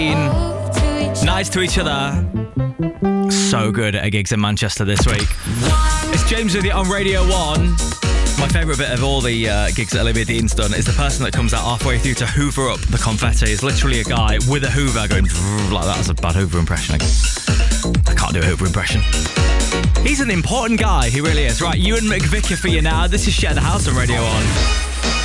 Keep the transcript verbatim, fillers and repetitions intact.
Nice to each other. So good at gigs in Manchester this week. It's James with you on Radio one. My favourite bit of all the uh, gigs that Olivia Dean's done is the person that comes out halfway through to hoover up the confetti is literally a guy with a hoover going like that. That's a bad Hoover impression. I can't do a Hoover impression. He's an important guy, he really is. Right, Ewan McVicker for you now. This is Share the House on Radio one.